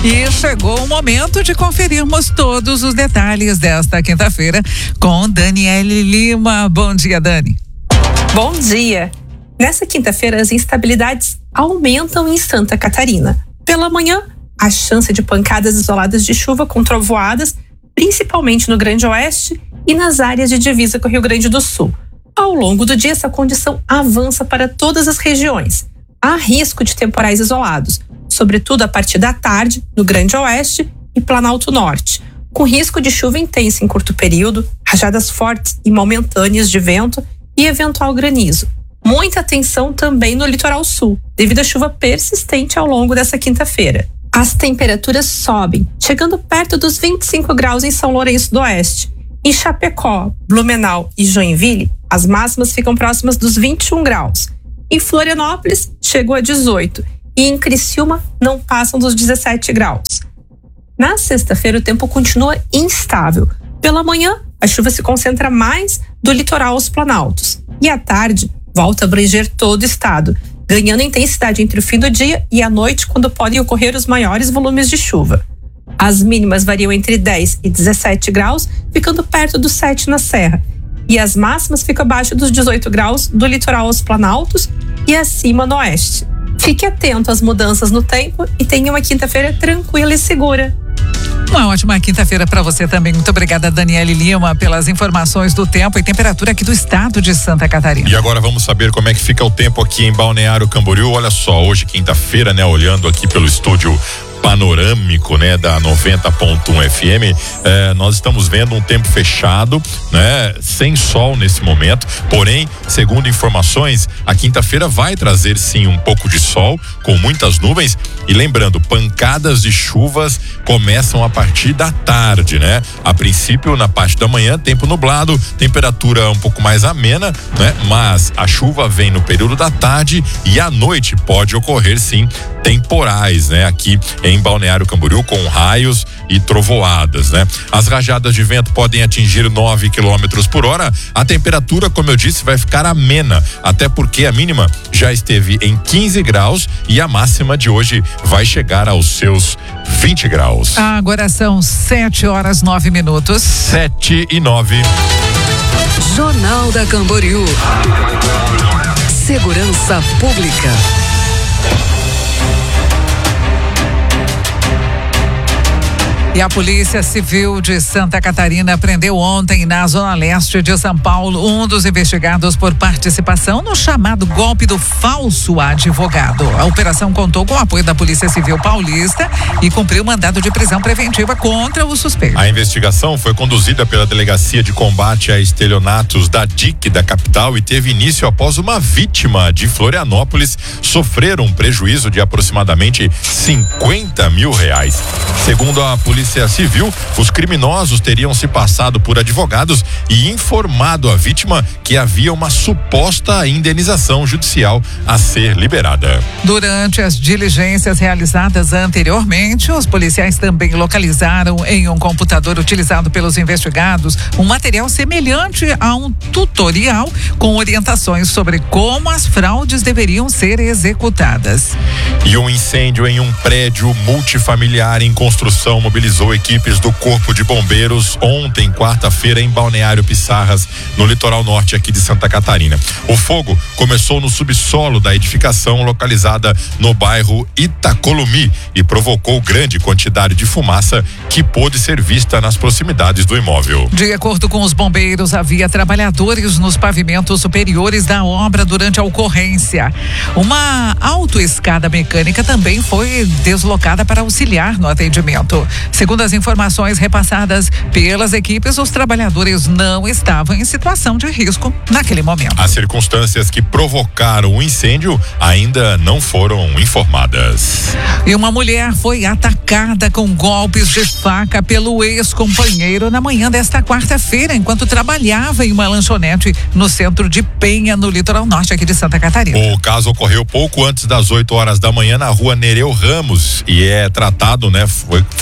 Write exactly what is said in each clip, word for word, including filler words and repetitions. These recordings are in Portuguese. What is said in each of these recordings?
E chegou o momento de conferirmos todos os detalhes desta quinta-feira com Daniele Lima. Bom dia, Dani. Bom dia. Nessa quinta-feira, as instabilidades aumentam em Santa Catarina. Pela manhã, a chance de pancadas isoladas de chuva com trovoadas, principalmente no Grande Oeste e nas áreas de divisa com o Rio Grande do Sul. Ao longo do dia, essa condição avança para todas as regiões. Há risco de temporais isolados, sobretudo a partir da tarde, no Grande Oeste e Planalto Norte, com risco de chuva intensa em curto período, rajadas fortes e momentâneas de vento e eventual granizo. Muita atenção também no litoral sul, devido à chuva persistente ao longo dessa quinta-feira. As temperaturas sobem, chegando perto dos vinte e cinco graus em São Lourenço do Oeste. Em Chapecó, Blumenau e Joinville, as máximas ficam próximas dos vinte e um graus. Em Florianópolis, chegou a dezoito e em Criciúma não passam dos dezessete graus. Na sexta-feira, o tempo continua instável. Pela manhã, a chuva se concentra mais do litoral aos planaltos e à tarde volta a abranger todo o estado, ganhando intensidade entre o fim do dia e a noite, quando podem ocorrer os maiores volumes de chuva. As mínimas variam entre dez e dezessete graus, ficando perto dos sete na Serra. E as máximas ficam abaixo dos dezoito graus do litoral aos planaltos e acima no oeste. Fique atento às mudanças no tempo e tenha uma quinta-feira tranquila e segura. Uma ótima quinta-feira para você também. Muito obrigada, Daniele Lima, pelas informações do tempo e temperatura aqui do estado de Santa Catarina. E agora vamos saber como é que fica o tempo aqui em Balneário Camboriú. Olha só, hoje quinta-feira, né, olhando aqui pelo estúdio panorâmico, né, da noventa ponto um F M, eh, nós estamos vendo um tempo fechado, né, sem sol nesse momento, porém, segundo informações, a quinta-feira vai trazer sim um pouco de sol, com muitas nuvens, e lembrando, pancadas de chuvas começam a partir da tarde, né? A princípio, na parte da manhã, tempo nublado, temperatura um pouco mais amena, né? Mas a chuva vem no período da tarde e à noite pode ocorrer sim temporais, né? Aqui em Balneário Camboriú, com raios e trovoadas, né? As rajadas de vento podem atingir nove quilômetros por hora. A temperatura, como eu disse, vai ficar amena, até porque a mínima já esteve em quinze graus e a máxima de hoje vai chegar aos seus vinte graus. Agora são sete horas nove minutos. Sete e nove. Jornal da Camboriú. Segurança Pública. E a Polícia Civil de Santa Catarina prendeu ontem na Zona Leste de São Paulo um dos investigados por participação no chamado golpe do falso advogado. A operação contou com o apoio da Polícia Civil Paulista e cumpriu mandado de prisão preventiva contra o suspeito. A investigação foi conduzida pela Delegacia de Combate a Estelionatos da D I C da capital e teve início após uma vítima de Florianópolis sofrer um prejuízo de aproximadamente cinquenta mil reais. Segundo a Polícia Civil, os criminosos teriam se passado por advogados e informado a vítima que havia uma suposta indenização judicial a ser liberada. Durante as diligências realizadas anteriormente, os policiais também localizaram em um computador utilizado pelos investigados um material semelhante a um tutorial com orientações sobre como as fraudes deveriam ser executadas. E um incêndio em um prédio multifamiliar em construção mobilizou equipes do Corpo de Bombeiros ontem, quarta-feira, em Balneário Pissarras, no litoral norte aqui de Santa Catarina. O fogo começou no subsolo da edificação localizada no bairro Itacolumi e provocou grande quantidade de fumaça que pôde ser vista nas proximidades do imóvel. De acordo com os bombeiros, havia trabalhadores nos pavimentos superiores da obra durante a ocorrência. Uma autoescada mecânica também foi deslocada para auxiliar no atendimento. Segundo as informações repassadas pelas equipes, os trabalhadores não estavam em situação de risco naquele momento. As circunstâncias que provocaram o incêndio ainda não foram informadas. E uma mulher foi atacada com golpes de faca pelo ex-companheiro na manhã desta quarta-feira, enquanto trabalhava em uma lanchonete no centro de Penha, no litoral norte aqui de Santa Catarina. O caso ocorreu pouco antes das oito horas da manhã na rua Nereu Ramos e é tratado, né? Foi, foi tratado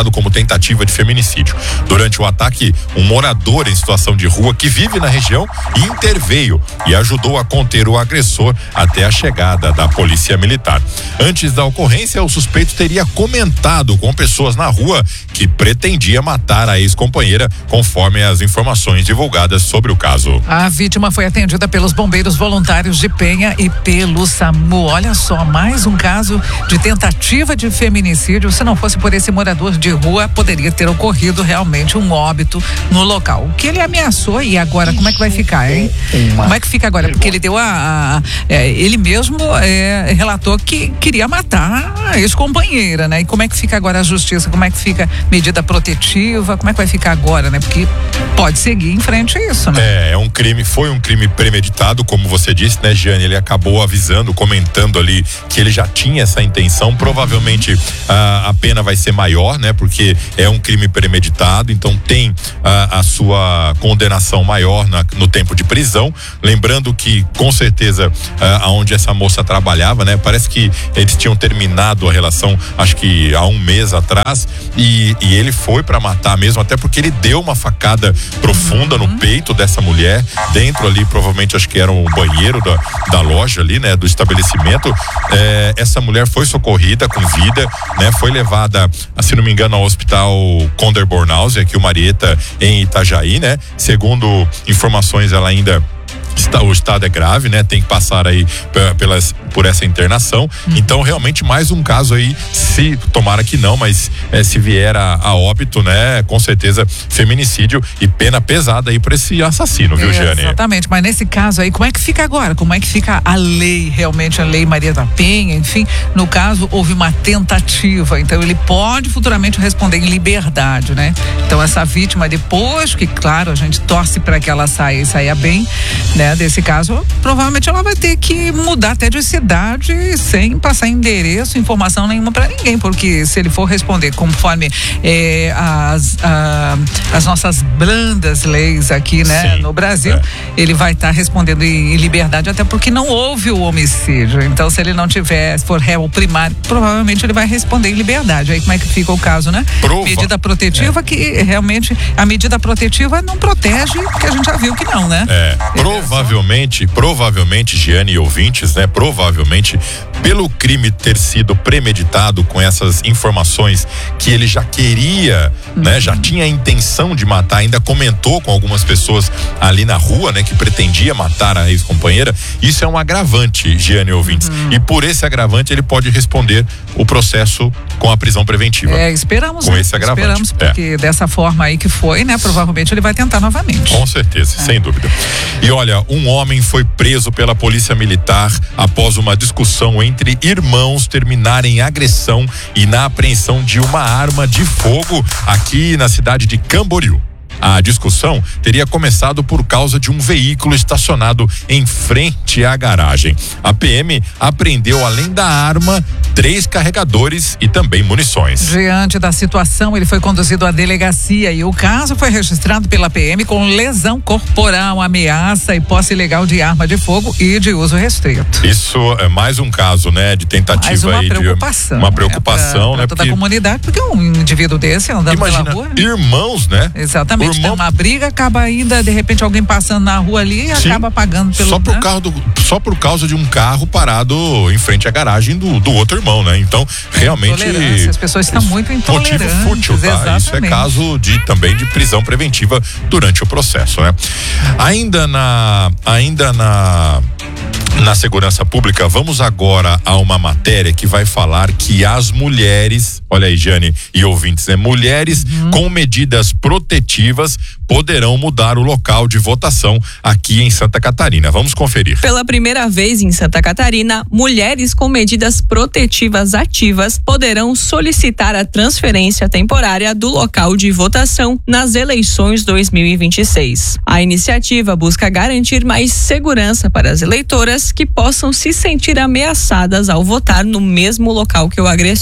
classificado como tentativa de feminicídio. Durante o ataque, um morador em situação de rua que vive na região interveio e ajudou a conter o agressor até a chegada da polícia militar. Antes da ocorrência, o suspeito teria comentado com pessoas na rua que pretendia matar a ex-companheira, conforme as informações divulgadas sobre o caso. A vítima foi atendida pelos bombeiros voluntários de Penha e pelo SAMU. Olha só, mais um caso de tentativa de feminicídio. Se não fosse por esse morador de rua, poderia ter ocorrido realmente um óbito no local. O que ele ameaçou e agora como é que vai ficar, hein? Como é que fica agora? Porque ele deu a, a, a é, ele mesmo é, relatou que queria matar a ex-companheira, né? E como é que fica agora a justiça? Como é que fica medida protetiva? Como é que vai ficar agora, né? Porque pode seguir em frente a isso, né? É, é um crime, foi um crime premeditado, como você disse, né, Giane? Ele acabou avisando, comentando ali que ele já tinha essa intenção. Provavelmente a, a pena vai ser maior, né? Porque é um crime premeditado, então tem a, a sua condenação maior na, no tempo de prisão. Lembrando que, com certeza, a, aonde essa moça trabalhava, né? Parece que eles tinham terminado a relação, acho que há um mês atrás, e, e ele foi pra matar mesmo, até porque ele deu uma facada profunda uhum. no peito dessa mulher, dentro ali, provavelmente acho que era um banheiro da, da loja ali, né? Do estabelecimento. É, essa mulher foi socorrida com vida, né? Foi levada, se não me engano, ao hospital Conder Bornhausen, aqui o Marieta, em Itajaí, né? Segundo informações, ela ainda Está, o estado é grave, né? Tem que passar aí pelas, por essa internação. Uhum. Então, realmente, mais um caso aí, se tomara que não, mas é, se vier a, a óbito, né? Com certeza, feminicídio e pena pesada aí para esse assassino, viu, Giane? Exatamente, mas nesse caso aí, como é que fica agora? Como é que fica a lei, realmente, a lei Maria da Penha, enfim, no caso, houve uma tentativa, então ele pode futuramente responder em liberdade, né? Então, essa vítima, depois que, claro, a gente torce para que ela saia e saia bem, né? Desse caso, provavelmente ela vai ter que mudar até de cidade sem passar endereço, informação nenhuma para ninguém, porque se ele for responder conforme eh, as, a, as nossas brandas leis aqui, né, Sim, no Brasil, é. ele vai estar tá respondendo em, em liberdade, até porque não houve o homicídio. Então, se ele não tiver, se for réu primário, provavelmente ele vai responder em liberdade. Aí como é que fica o caso, né? Prova. Medida protetiva, é. que realmente a medida protetiva não protege, porque a gente já viu que não, né? É, prova Provavelmente, provavelmente, Giane e ouvintes, né? Provavelmente, pelo crime ter sido premeditado com essas informações que ele já queria, uhum. né? Já tinha a intenção de matar, ainda comentou com algumas pessoas ali na rua, né? Que pretendia matar a ex-companheira. Isso é um agravante, Giane e ouvintes. Uhum. E por esse agravante ele pode responder o processo com a prisão preventiva. É, esperamos. Com né? esse agravante. Esperamos, porque é. dessa forma aí que foi, né? Provavelmente ele vai tentar novamente. Com certeza, é. sem dúvida. E olha, um homem foi preso pela polícia militar após uma discussão entre irmãos terminarem em agressão e na apreensão de uma arma de fogo aqui na cidade de Camboriú. A discussão teria começado por causa de um veículo estacionado em frente à garagem. A P M apreendeu, além da arma, três carregadores e também munições. Diante da situação, ele foi conduzido à delegacia e o caso foi registrado pela P M com lesão corporal, ameaça e posse ilegal de arma de fogo e de uso restrito. Isso é mais um caso, né, de tentativa mais uma aí preocupação, de uma preocupação, né, pra, pra né, toda porque a comunidade, porque um indivíduo desse andando imagina, pela rua, né? irmãos, né? Exatamente. Irmão... Tem uma briga, acaba ainda, de repente, alguém passando na rua ali e Sim, acaba pagando pelo... Só por, né? carro do, só por causa de um carro parado em frente à garagem do, do outro irmão, né? Então, realmente... As pessoas estão muito intolerantes. Motivo fútil, tá? Isso é caso de, também de prisão preventiva durante o processo, né? Ainda na... Ainda na... Na segurança pública, vamos agora a uma matéria que vai falar que as mulheres, olha aí, Jane e ouvintes, né? Mulheres uhum. com medidas protetivas poderão mudar o local de votação aqui em Santa Catarina. Vamos conferir. Pela primeira vez em Santa Catarina, mulheres com medidas protetivas ativas poderão solicitar a transferência temporária do local de votação nas eleições dois mil e vinte e seis. A iniciativa busca garantir mais segurança para as eleitoras que possam se sentir ameaçadas ao votar no mesmo local que o agressor.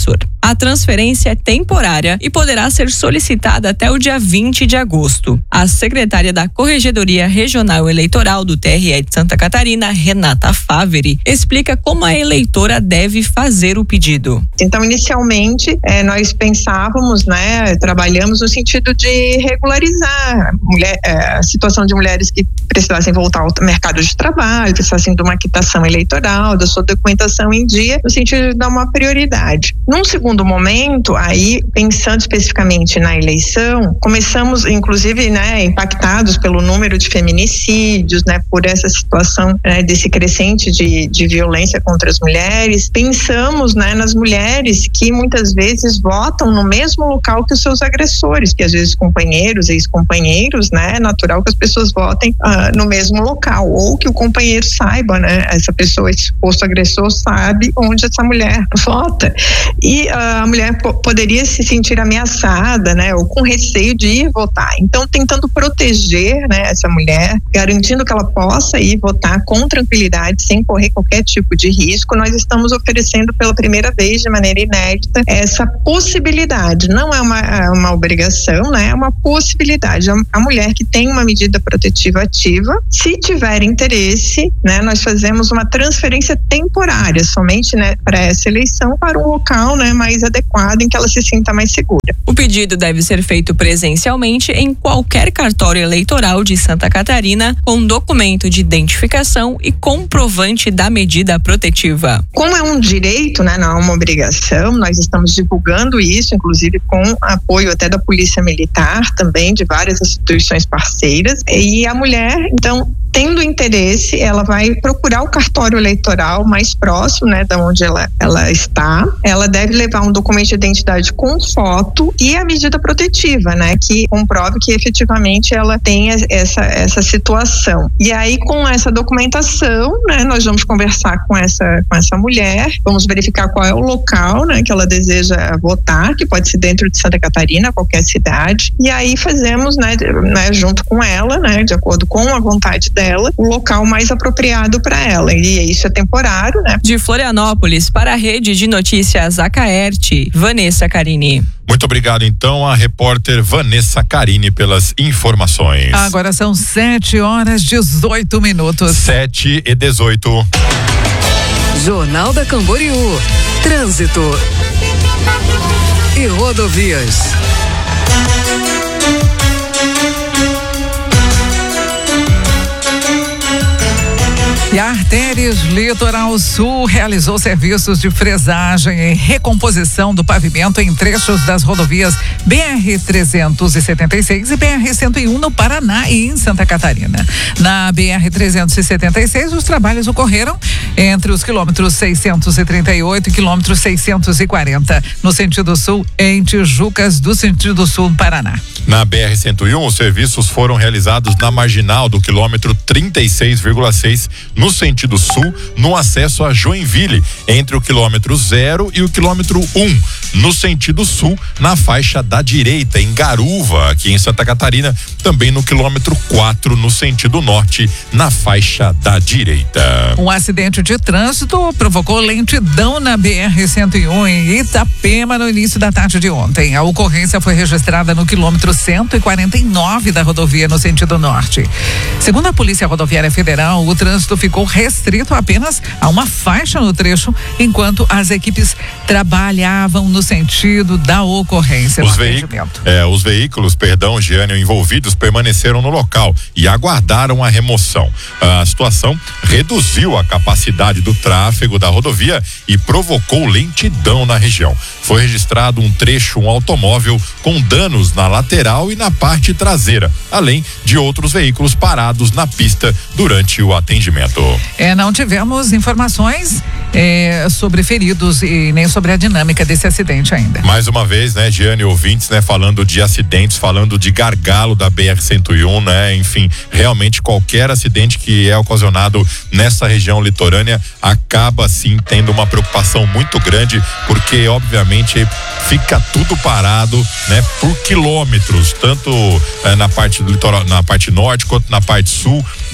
A transferência é temporária e poderá ser solicitada até o dia vinte de agosto. A secretária da Corregedoria Regional Eleitoral do T R E de Santa Catarina, Renata Faveri, explica como a eleitora deve fazer o pedido. Então, inicialmente, eh, nós pensávamos, né, trabalhamos no sentido de regularizar mulher, eh, a situação de mulheres que precisassem voltar ao mercado de trabalho, precisassem de uma quitação eleitoral, da sua documentação em dia, no sentido de dar uma prioridade. Num segundo momento, aí, pensando especificamente na eleição, começamos, inclusive, né, impactados pelo número de feminicídios, né, por essa situação, né, desse crescente de, de violência contra as mulheres, pensamos, né, nas mulheres que muitas vezes votam no mesmo local que os seus agressores, que às vezes companheiros, ex-companheiros, né, é natural que as pessoas votem uh, no mesmo local, ou que o companheiro saiba, né, essa pessoa, esse suposto agressor sabe onde essa mulher vota, e uh, a mulher po- poderia se sentir ameaçada, né, ou com receio de ir votar. Então, tentando proteger, né, essa mulher, garantindo que ela possa ir votar com tranquilidade, sem correr qualquer tipo de risco, nós estamos oferecendo pela primeira vez, de maneira inédita, essa possibilidade. Não é uma, uma obrigação, né? É uma possibilidade. A mulher que tem uma medida protetiva ativa, se tiver interesse, né, nós fazemos uma transferência temporária, somente, né, para essa eleição, para um local, né, mais adequado, em que ela se sinta mais segura. O pedido deve ser feito presencialmente em qualquer cartório eleitoral de Santa Catarina, com documento de identificação e comprovante da medida protetiva. Como é um direito, né, não é uma obrigação, nós estamos divulgando isso, inclusive com apoio até da Polícia Militar, também de várias instituições parceiras, e a mulher, então, tendo interesse, ela vai procurar o cartório eleitoral mais próximo, né, da onde ela, ela está. Ela deve levar um documento de identidade com foto e a medida protetiva, né, que comprove que efetivamente ela tem essa, essa situação. E aí, com essa documentação, né, nós vamos conversar com essa, com essa mulher, vamos verificar qual é o local, né, que ela deseja votar, que pode ser dentro de Santa Catarina, qualquer cidade, e aí fazemos, né, né junto com ela, né, de acordo com a vontade dela, o local mais apropriado para ela, e isso é temporário, né? De Florianópolis, para a Rede de Notícias Acaerte, Vanessa Carini. Muito obrigado, então, a repórter Vanessa Carini pelas informações. Agora são sete horas e dezoito minutos. Sete e dezoito. Jornal da Camboriú. Trânsito e rodovias. E a Artérias Litoral Sul realizou serviços de fresagem e recomposição do pavimento em trechos das rodovias B R trezentos e setenta e seis e B R cento e um no Paraná e em Santa Catarina. Na B R trezentos e setenta e seis, os trabalhos ocorreram entre os quilômetros seiscentos e trinta e oito e quilômetros seiscentos e quarenta, no sentido sul, em Tijucas, do sentido sul do Paraná. Na B R cento e um, os serviços foram realizados na marginal do quilômetro trinta e seis vírgula seis, no sentido sul, no acesso a Joinville, entre o quilômetro zero e o quilômetro um, no sentido sul, na faixa da direita, em Garuva, aqui em Santa Catarina, também no quilômetro quatro, no sentido norte, na faixa da direita. Um acidente de trânsito provocou lentidão na B R cento e um em Itapema no início da tarde de ontem. A ocorrência foi registrada no quilômetro cento e quarenta e nove da rodovia no sentido norte. Segundo a Polícia Rodoviária Federal, o trânsito ficou restrito apenas a uma faixa no trecho, enquanto as equipes trabalhavam no sentido da ocorrência. Os, veículos, é, os veículos, perdão, Giane, envolvidos permaneceram no local e aguardaram a remoção. A situação reduziu a capacidade do tráfego da rodovia e provocou lentidão na região. Foi registrado um trecho, um automóvel com danos na lateral e na parte traseira, além de outros veículos parados na pista durante o atendimento. É, não tivemos informações é, sobre feridos e nem sobre a dinâmica desse acidente ainda. Mais uma vez, né, Giane, ouvintes, né, falando de acidentes, falando de gargalo da B R cento e um, né, enfim, realmente qualquer acidente que é ocasionado nessa região litorânea acaba sim tendo uma preocupação muito grande, porque obviamente fica tudo parado, né, por quilômetros, tanto eh, na parte do litoral, na parte norte quanto na parte sul.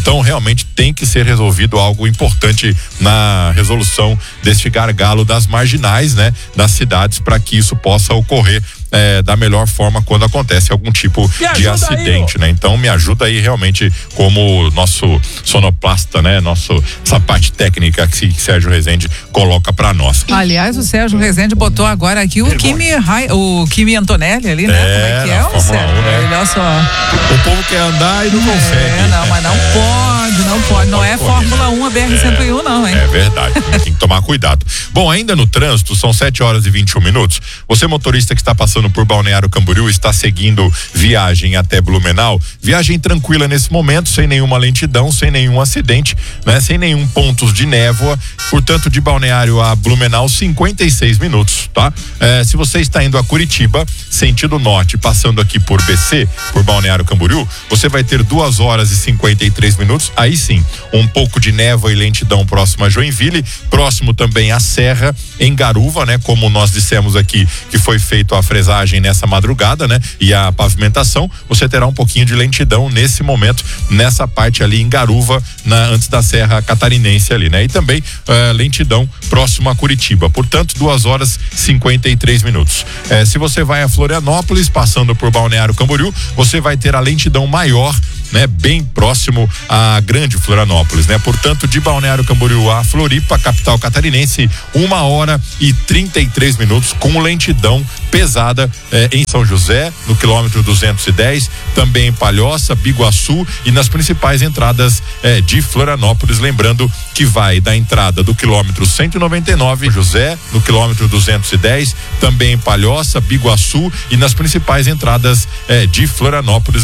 Então realmente tem que ser resolvido algo importante na resolução deste gargalo das marginais, né, das cidades, para que isso possa ocorrer É, da melhor forma quando acontece algum tipo de acidente, aí, né? Então me ajuda aí realmente como nosso sonoplasta, né? Nosso, essa parte técnica que Sérgio Rezende coloca pra nós. Aliás, o Sérgio Rezende botou agora aqui o Kimi, o Kimi Antonelli ali, né? É, como é que é o Sérgio? um, né? Olha só. O povo quer andar e não é, consegue. Não, mas não é. pode, não pode. Não, não é correr, Fórmula um a B R cento e um, é, não, hein? É verdade, tem que tomar cuidado. Bom, ainda no trânsito, são sete horas e vinte e um minutos. Você, motorista que está passando por Balneário Camboriú, está seguindo viagem até Blumenau, viagem tranquila nesse momento, sem nenhuma lentidão, sem nenhum acidente, né? Sem nenhum pontos de névoa, portanto de Balneário a Blumenau cinquenta e seis minutos, tá? É, se você está indo a Curitiba, sentido norte, passando aqui por B C, por Balneário Camboriú, você vai ter duas horas e cinquenta e três minutos, aí sim, um pouco de névoa e lentidão próximo a Joinville, próximo também à Serra, em Garuva, né? Como nós dissemos aqui, que foi feito a fresagem nessa madrugada, né? E a pavimentação, você terá um pouquinho de lentidão nesse momento, nessa parte ali em Garuva, na, antes da Serra Catarinense ali, né? E também uh, lentidão próximo a Curitiba, portanto, duas horas e cinquenta e três minutos. Eh, se você vai a Florianópolis, passando por Balneário Camboriú, você vai ter a lentidão maior, né, bem próximo à Grande Florianópolis, né? Portanto, de Balneário Camboriú a Floripa, capital catarinense, uma hora e trinta e três minutos, com lentidão pesada eh, em São José, no quilômetro duzentos e dez, também em Palhoça, Biguaçu e nas principais entradas eh, de Florianópolis. Lembrando que vai da entrada do quilômetro cento e noventa e nove, José, no quilômetro duzentos e dez, também em Palhoça, Biguaçu e nas principais entradas eh, de Florianópolis.